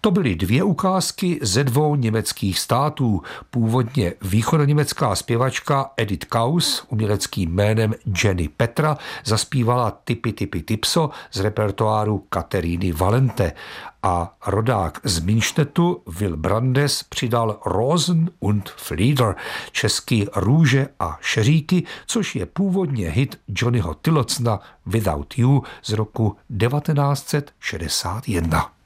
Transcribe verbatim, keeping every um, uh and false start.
To byly dvě ukázky ze dvou německých států. Původně východoněmecká zpěvačka Edith Kaus uměleckým jménem Jenny Petra zaspívala Tipi Tipi Tipso z repertoáru Kateríny Valente a rodák z Münstetu Will Brandes přidal Rosen und Flieder, český Růže a šeříky, což je původně hit Johnnyho Tillotson Without You z roku devatenáct set šedesát jedna.